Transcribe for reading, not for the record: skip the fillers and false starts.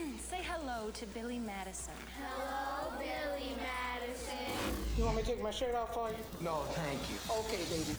Say hello to Billy Madison. Hello, Billy Madison. You want me to take my shirt off for you? No, thank you. Okay, baby.